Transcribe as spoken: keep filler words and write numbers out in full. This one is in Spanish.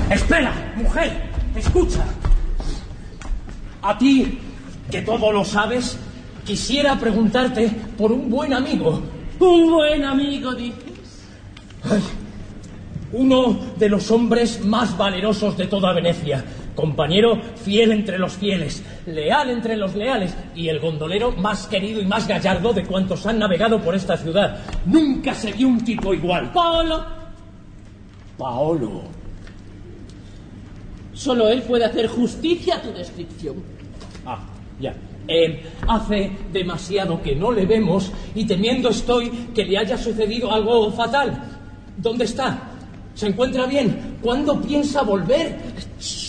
Espera, mujer, escucha. A ti, que todo lo sabes, quisiera preguntarte por un buen amigo. ¿Un buen amigo, dices? Ay, uno de los hombres más valerosos de toda Venecia. Compañero fiel entre los fieles, leal entre los leales y el gondolero más querido y más gallardo de cuantos han navegado por esta ciudad. Nunca se vio un tipo igual. Paolo. Paolo. Solo él puede hacer justicia a tu descripción. Ah, ya. Eh, hace demasiado que no le vemos y temiendo estoy que le haya sucedido algo fatal. ¿Dónde está? ¿Se encuentra bien? ¿Cuándo piensa volver? Shh.